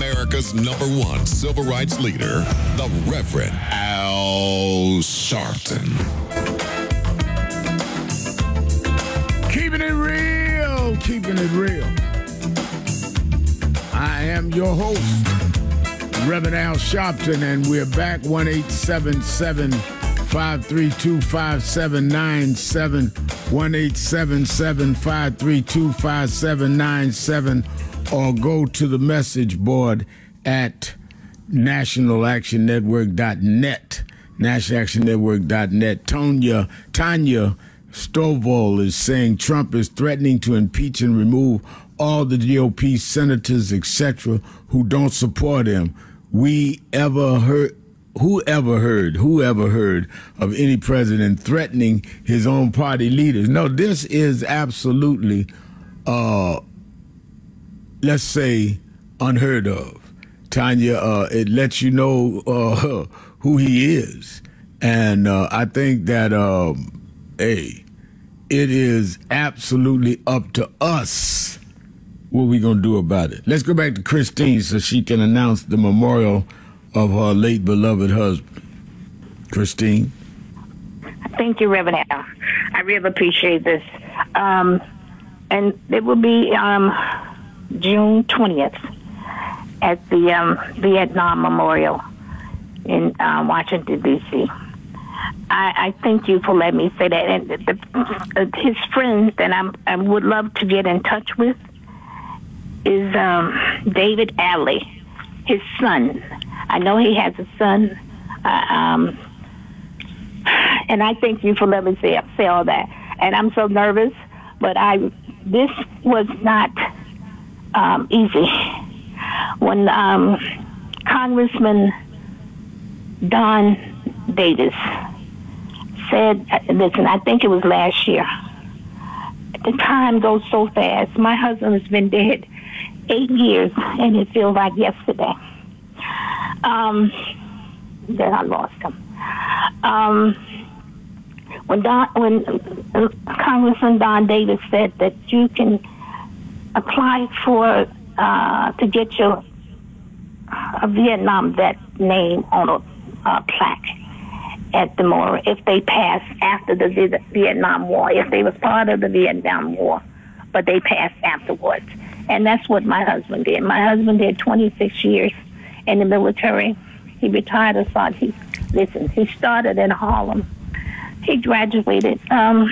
America's #1 civil rights leader, the Reverend Al Sharpton. Keeping it real, keeping it real. I am your host, Reverend Al Sharpton, and we're back 1-877-532-5797, 1-877-532-5797, or go to the message board at nationalactionnetwork.net, nationalactionnetwork.net. Tanya Stovall is saying Trump is threatening to impeach and remove all the GOP senators, etc., who don't support him. Whoever heard of any president threatening his own party leaders? No, this is absolutely, let's say, unheard of. Tanya, it lets you know who he is. And I think that, it is absolutely up to us what we going to do about it. Let's go back to Christine so she can announce the memorial of her late beloved husband. Christine? Thank you, Reverend Al. I really appreciate this. And it will be June 20th at the Vietnam Memorial in Washington, D.C. I thank you for letting me say that. And his friend that I would love to get in touch with is David Alley, his son. I know he has a son, and I thank you for letting me say all that. And I'm so nervous, but this was not easy. When Congressman Don Davis said, listen, I think it was last year. The time goes so fast. My husband has been dead 8 years, and it feels like yesterday that I lost him. When Congressman Don Davis said that you can apply for to get your a Vietnam vet name on a plaque at the memorial if they passed after the Vietnam War, if they was part of the Vietnam War, but they passed afterwards. And that's what my husband did. My husband did 26 years in the military. He retired as sergeant. He started in Harlem. He graduated in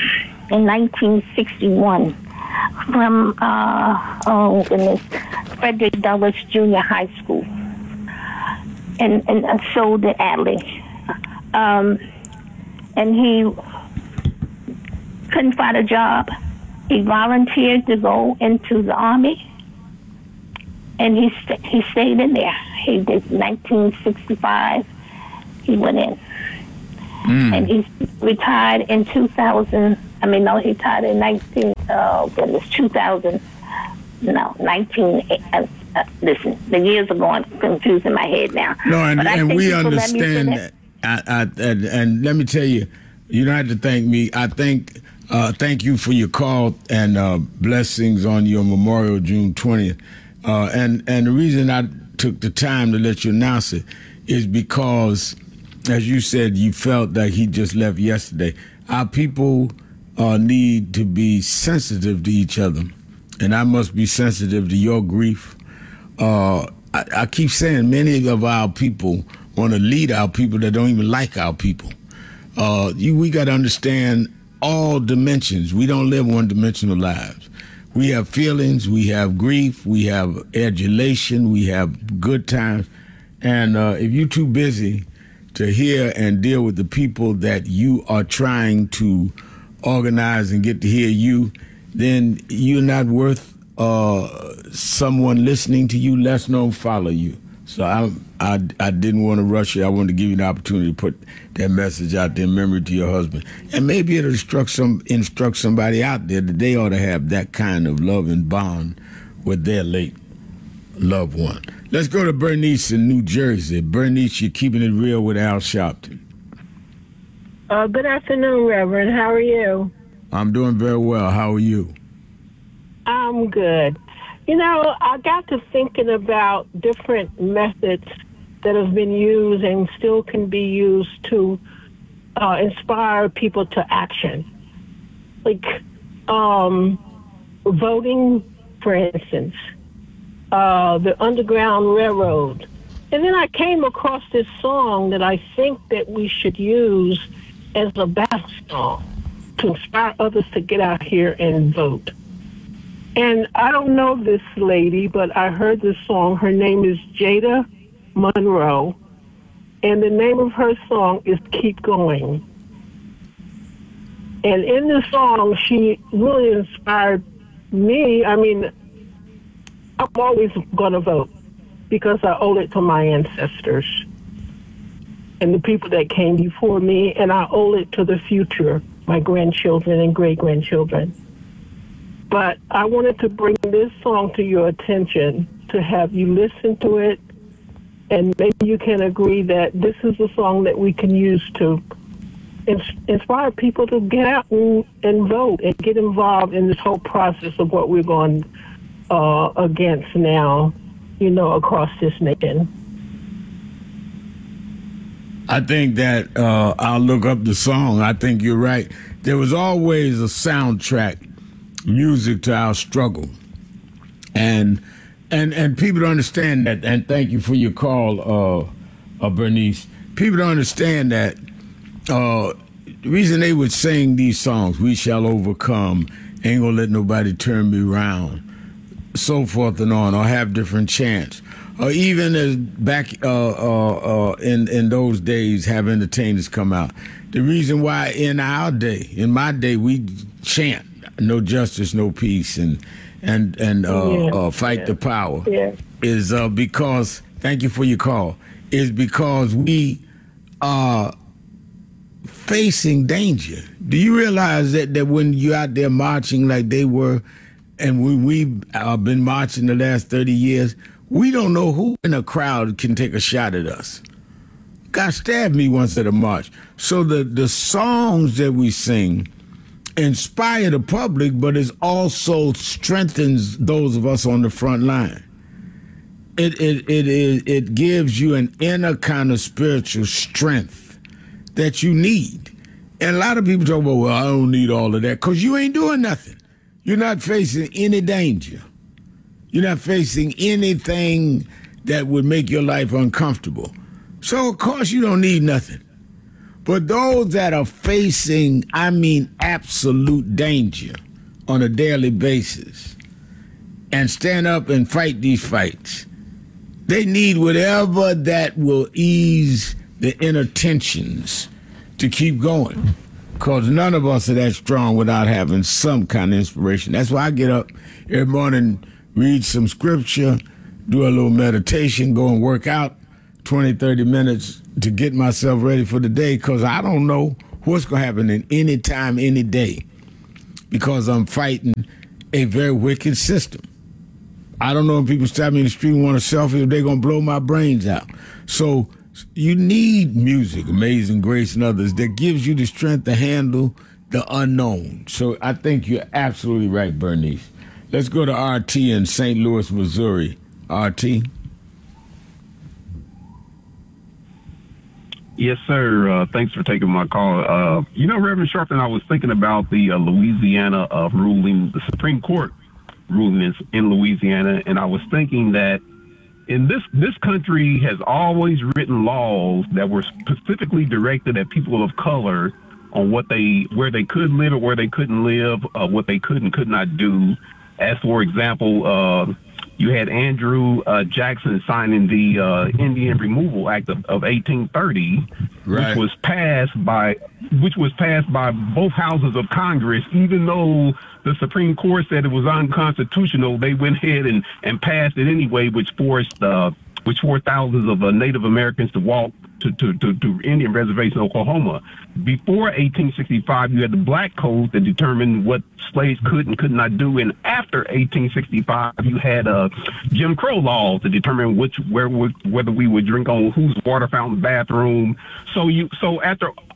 1961 from Frederick Douglass Junior High School, and so did Adley. And he couldn't find a job. He volunteered to go into the Army, and he stayed in there. He did 1965. He went in, and he retired in 2000. He retired in 2000. No, 19. Listen, the years are going confused in my head now. No, and we understand that. And let me tell you, you don't have to thank me. I thank you for your call and blessings on your memorial, June 20th. And the reason I took the time to let you announce it is because, as you said, you felt that he just left yesterday. Our people need to be sensitive to each other, and I must be sensitive to your grief. I keep saying many of our people want to lead our people that don't even like our people. We got to understand all dimensions. We don't live one-dimensional lives. We have feelings, we have grief, we have adulation, we have good times. And if you're too busy to hear and deal with the people that you are trying to organize and get to hear you, then you're not worth someone listening to you, let alone follow you. So I didn't want to rush you. I wanted to give you the opportunity to put that message out there in memory to your husband. And maybe it'll instruct somebody out there that they ought to have that kind of love and bond with their late loved one. Let's go to Bernice in New Jersey. Bernice, you're keeping it real with Al Sharpton. Good afternoon, Reverend. How are you? I'm doing very well. How are you? I'm good. I got to thinking about different methods that have been used and still can be used to inspire people to action. Like voting, for instance, the Underground Railroad. And then I came across this song that I think that we should use as a battle song to inspire others to get out here and vote. And I don't know this lady, but I heard this song. Her name is Jada Monroe, and the name of her song is Keep Going. And in the song, she really inspired me. I mean, I'm always going to vote because I owe it to my ancestors and the people that came before me, and I owe it to the future, my grandchildren and great-grandchildren. But I wanted to bring this song to your attention to have you listen to it, and maybe you can agree that this is a song that we can use to inspire people to get out and vote and get involved in this whole process of what we're going against now, across this nation. I think that I'll look up the song. I think you're right. There was always a soundtrack, music to our struggle, and people don't understand that. And thank you for your call, Bernice. People don't understand that. The reason they would sing these songs, "We Shall Overcome," "Ain't Gonna Let Nobody Turn Me Round," so forth and on, or "Have Different Chance," or even as back in those days, have entertainers come out. The reason why in my day, we chant "No justice, no peace," and fight the power, is because, thank you for your call, is because we are facing danger. Do you realize that when you're out there marching like they were, and we've been marching the last 30 years, we don't know who in a crowd can take a shot at us. God stabbed me once at a march. So the songs that we sing inspire the public, but it also strengthens those of us on the front line. It gives you an inner kind of spiritual strength that you need. And a lot of people talk about, well, I don't need all of that, because you ain't doing nothing. You're not facing any danger. You're not facing anything that would make your life uncomfortable. So, of course, you don't need nothing. But those that are facing, absolute danger on a daily basis and stand up and fight these fights, they need whatever that will ease the inner tensions to keep going. Because none of us are that strong without having some kind of inspiration. That's why I get up every morning, read some scripture, do a little meditation, go and work out 20, 30 minutes to get myself ready for the day, because I don't know what's going to happen in any time, any day, because I'm fighting a very wicked system. I don't know if people stop me in the street and want a selfie, if they're going to blow my brains out. So you need music, Amazing Grace and others, that gives you the strength to handle the unknown. So I think you're absolutely right, Bernice. Let's go to RT in St. Louis, Missouri. RT? Yes, sir. Thanks for taking my call. Reverend Sharpton, I was thinking about the Louisiana ruling, the Supreme Court ruling in Louisiana, and I was thinking that in this country has always written laws that were specifically directed at people of color on where they could live or where they couldn't live, what they could and could not do. As for example, you had Andrew Jackson signing the Indian Removal Act of 1830, right, which was passed by both houses of Congress. Even though the Supreme Court said it was unconstitutional, they went ahead and passed it anyway, which forced thousands of Native Americans to walk to Indian Reservation, Oklahoma. Before 1865, you had the Black Code that determined what slaves could and could not do, and after 1865, you had Jim Crow laws to determine whether we would drink on whose water fountain bathroom. So after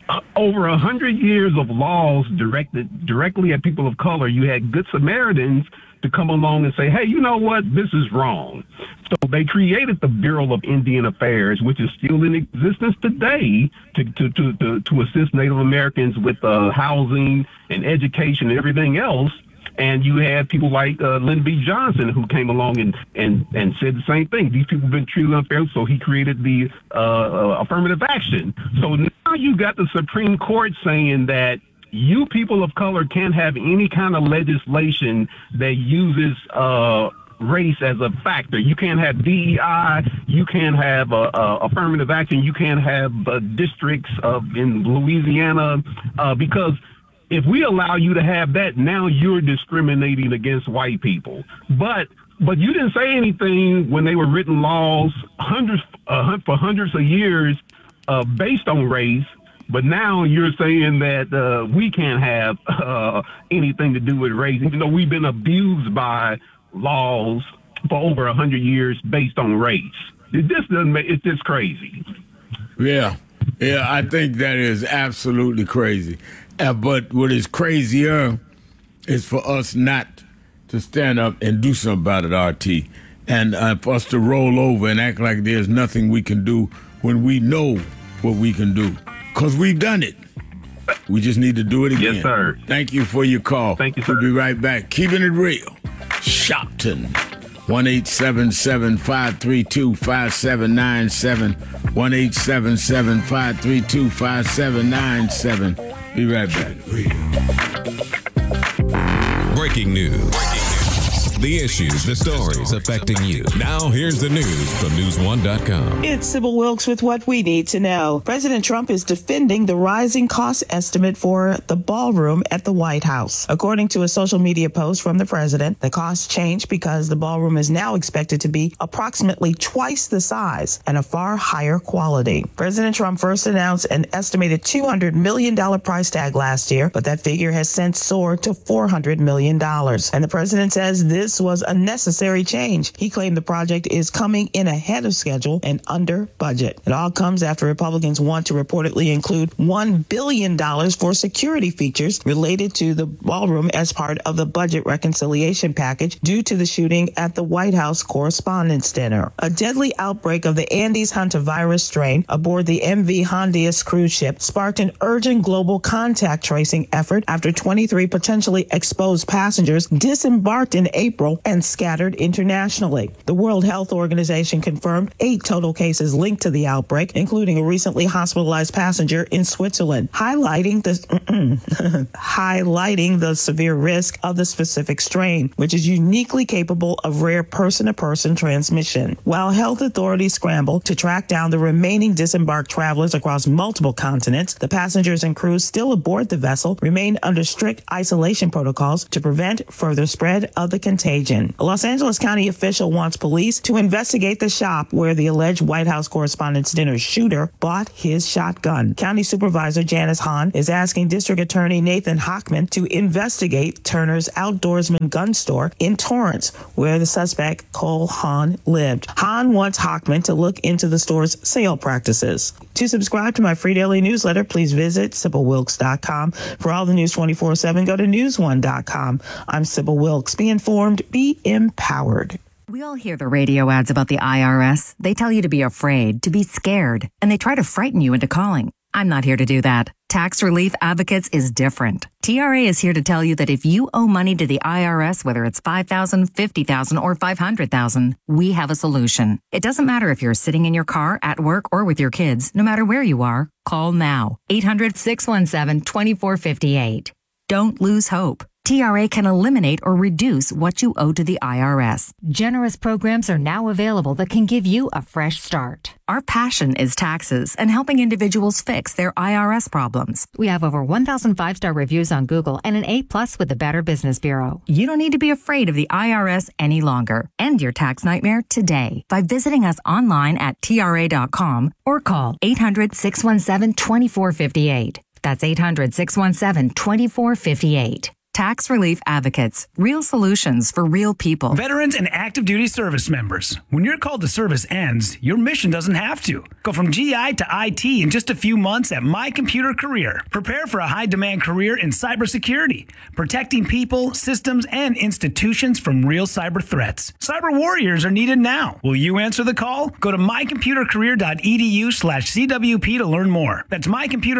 over 100 years of laws directed directly at people of color. You had Good Samaritans to come along and say, hey, you know what? This is wrong. So they created the Bureau of Indian Affairs, which is still in existence today to assist Native Americans with housing and education and everything else. And you had people like Lyndon B. Johnson, who came along and said the same thing. These people have been treated unfairly, so he created the affirmative action. So now you got the Supreme Court saying that you people of color can't have any kind of legislation that uses race as a factor. You can't have DEI. You can't have affirmative action. You can't have districts in Louisiana because if we allow you to have that, now you're discriminating against white people. But you didn't say anything when they were written laws for hundreds of years based on race. But now you're saying that we can't have anything to do with race, even though we've been abused by laws for over 100 years based on race. It's just crazy. Yeah, I think that is absolutely crazy. But what is crazier is for us not to stand up and do something about it, RT, and for us to roll over and act like there's nothing we can do when we know what we can do. Because we've done it. We just need to do it again. Yes, sir. Thank you for your call. Thank you, sir. We'll be right back. Keeping it real. Shopton. 1-877-532-5797. 1-877-532-5797. Be right back. Breaking news. The issues, the stories affecting you. Now, here's the news from News1.com. It's Sybil Wilkes with what we need to know. President Trump is defending the rising cost estimate for the ballroom at the White House. According to a social media post from the president, the cost changed because the ballroom is now expected to be approximately twice the size and a far higher quality. President Trump first announced an estimated $200 million price tag last year, but that figure has since soared to $400 million. And the president says this was a necessary change. He claimed the project is coming in ahead of schedule and under budget. It all comes after Republicans want to reportedly include $1 billion for security features related to the ballroom as part of the budget reconciliation package due to the shooting at the White House Correspondents' Dinner. A deadly outbreak of the Andes hantavirus strain aboard the MV Hondias cruise ship sparked an urgent global contact tracing effort after 23 potentially exposed passengers disembarked in April and scattered internationally. The World Health Organization confirmed 8 total cases linked to the outbreak, including a recently hospitalized passenger in Switzerland, highlighting the severe risk of the specific strain, which is uniquely capable of rare person-to-person transmission. While health authorities scramble to track down the remaining disembarked travelers across multiple continents, the passengers and crews still aboard the vessel remain under strict isolation protocols to prevent further spread of the contagion. A Los Angeles County official wants police to investigate the shop where the alleged White House Correspondents' Dinner shooter bought his shotgun. County Supervisor Janice Hahn is asking District Attorney Nathan Hochman to investigate Turner's Outdoorsman gun store in Torrance, where the suspect, Cole Hahn, lived. Hahn wants Hochman to look into the store's sale practices. To subscribe to my free daily newsletter, please visit SybilWilkes.com. For all the news 24/7, go to News1.com. I'm Sybil Wilkes. Be informed, be empowered. We all hear the radio ads about the IRS. They tell you to be afraid, to be scared, and they try to frighten you into calling. I'm not here to do that. Tax Relief Advocates is different. TRA is here to tell you that if you owe money to the IRS, whether it's $5,000, $50,000, or $500,000, we have a solution. It doesn't matter if you're sitting in your car, at work, or with your kids. No matter where you are, call now. 800-617-2458. Don't lose hope. TRA can eliminate or reduce what you owe to the IRS. Generous programs are now available that can give you a fresh start. Our passion is taxes and helping individuals fix their IRS problems. We have over 1,000 5-star reviews on Google and an A+ with the Better Business Bureau. You don't need to be afraid of the IRS any longer. End your tax nightmare today by visiting us online at TRA.com or call 800-617-2458. That's 800-617-2458. Tax Relief Advocates. Real solutions for real people. Veterans and active duty service members. When your call to service ends, your mission doesn't have to. Go from GI to IT in just a few months at My Computer Career. Prepare for a high-demand career in cybersecurity, protecting people, systems, and institutions from real cyber threats. Cyber warriors are needed now. Will you answer the call? Go to mycomputercareer.edu/CWP to learn more. That's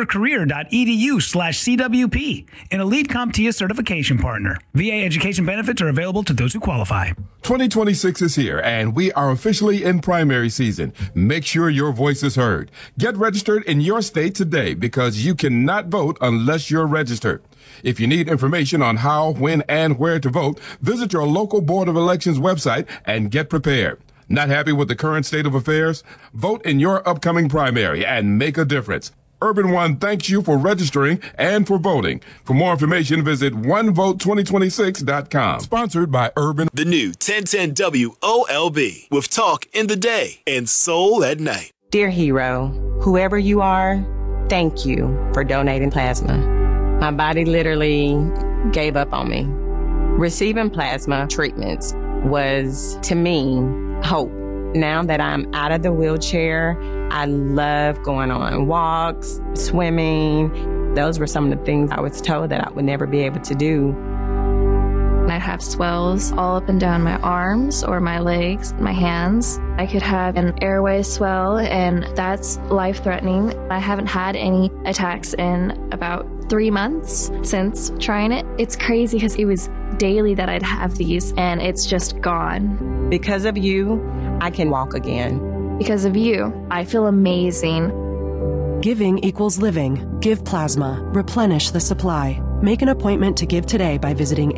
mycomputercareer.edu/CWP. An Elite CompTIA certification partner. VA education benefits are available to those who qualify. 2026 is here, and we are officially in primary season. Make sure your voice is heard. Get registered in your state today because you cannot vote unless you're registered. If you need information on how, when, and where to vote, visit your local Board of Elections website and get prepared. Not happy with the current state of affairs? Vote in your upcoming primary and make a difference. Urban One thanks you for registering and for voting. For more information, visit onevote2026.com. Sponsored by Urban. The new 1010 WOLB with talk in the day and soul at night. Dear hero, whoever you are, thank you for donating plasma. My body literally gave up on me. Receiving plasma treatments was, to me, hope. Now that I'm out of the wheelchair, I love going on walks, swimming. Those were some of the things I was told that I would never be able to do. I have swells all up and down my arms or my legs, my hands. I could have an airway swell, and that's life-threatening. I haven't had any attacks in about 3 months since trying it. It's crazy because it was daily that I'd have these, and it's just gone. Because of you, I can walk again. Because of you, I feel amazing. Giving equals living. Give plasma. Replenish the supply. Make an appointment to give today by visiting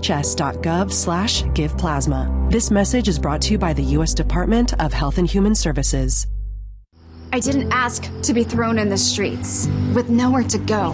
hhs.gov/giveplasma. This message is brought to you by the U.S. Department of Health and Human Services. I didn't ask to be thrown in the streets with nowhere to go.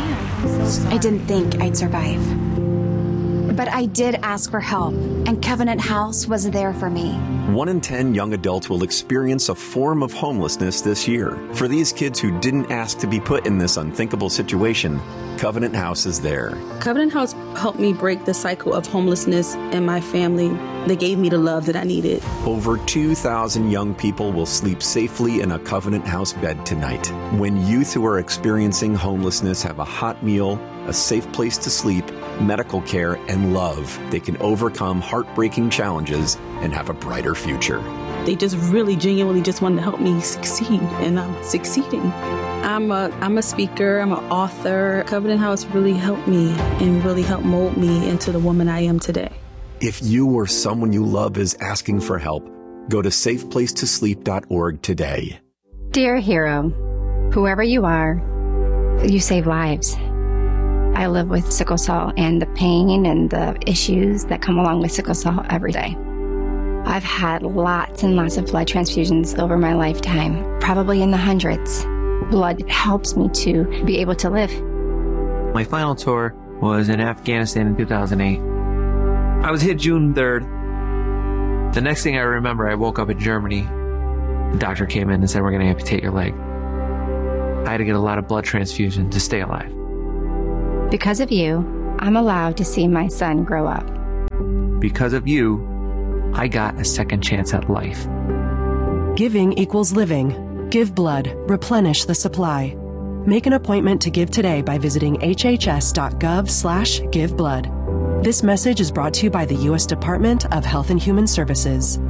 I didn't think I'd survive. But I did ask for help, and Covenant House was there for me. 1 in 10 young adults will experience a form of homelessness this year. For these kids who didn't ask to be put in this unthinkable situation, Covenant House is there. Covenant House helped me break the cycle of homelessness in my family. They gave me the love that I needed. Over 2,000 young people will sleep safely in a Covenant House bed tonight. When youth who are experiencing homelessness have a hot meal, a safe place to sleep, medical care, and love, they can overcome heartbreaking challenges and have a brighter future. They just really genuinely just wanted to help me succeed, and I'm succeeding. I'm a speaker, I'm an author. Covenant House really helped me and really helped mold me into the woman I am today. If you or someone you love is asking for help, go to safeplacetosleep.org today. Dear hero, whoever you are, you save lives. I live with sickle cell and the pain and the issues that come along with sickle cell every day. I've had lots and lots of blood transfusions over my lifetime, probably in the hundreds. Blood helps me to be able to live. My final tour was in Afghanistan in 2008. I was hit June 3rd. The next thing I remember, I woke up in Germany. The doctor came in and said, "We're going to amputate your leg." I had to get a lot of blood transfusion to stay alive. Because of you, I'm allowed to see my son grow up. Because of you, I got a second chance at life. Giving equals living. Give blood. Replenish the supply. Make an appointment to give today by visiting hhs.gov/giveblood. This message is brought to you by the U.S. Department of Health and Human Services.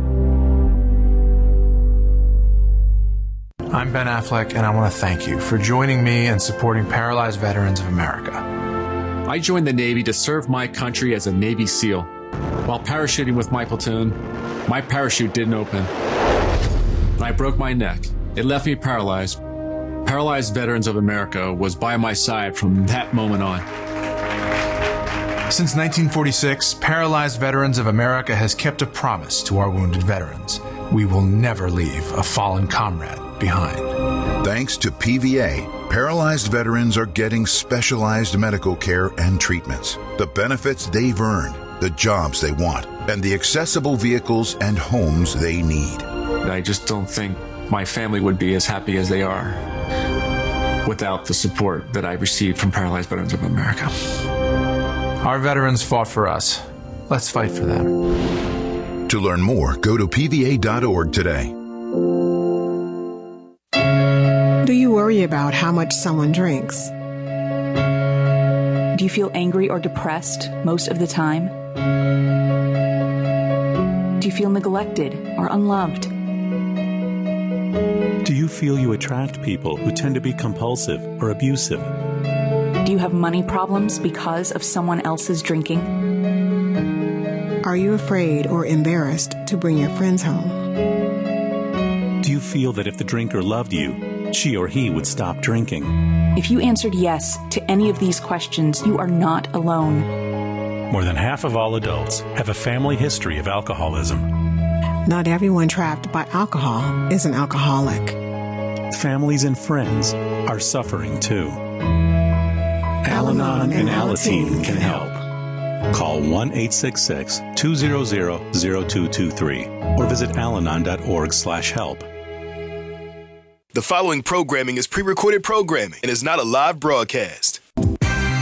I'm Ben Affleck, and I want to thank you for joining me and supporting Paralyzed Veterans of America. I joined the Navy to serve my country as a Navy SEAL. While parachuting with my platoon, my parachute didn't open. And I broke my neck. It left me paralyzed. Paralyzed Veterans of America was by my side from that moment on. Since 1946, Paralyzed Veterans of America has kept a promise to our wounded veterans. We will never leave a fallen comrade behind. Thanks to PVA, paralyzed veterans are getting specialized medical care and treatments, the benefits they've earned, the jobs they want, and the accessible vehicles and homes they need. I just don't think my family would be as happy as they are without the support that I received from Paralyzed Veterans of America. Our veterans fought for us. Let's fight for them. To learn more, go to pva.org today. Do you worry about how much someone drinks? Do you feel angry or depressed most of the time? Do you feel neglected or unloved? Do you feel you attract people who tend to be compulsive or abusive? Do you have money problems because of someone else's drinking? Are you afraid or embarrassed to bring your friends home? Do you feel that if the drinker loved you, she or he would stop drinking? If you answered yes to any of these questions, you are not alone. More than half of all adults have a family history of alcoholism. Not everyone trapped by alcohol is an alcoholic. Families and friends are suffering too. Al-Anon and Alateen can help. Call 1-866-200-0223 or visit alanon.org/help. The following programming is pre-recorded programming and is not a live broadcast.